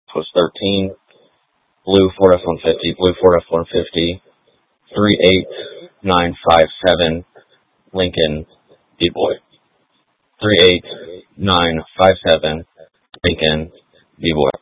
Post 13, blue Ford F-150, blue Ford F-150, 38957, Lincoln, B-Boy. 38957, Lincoln, B-Boy.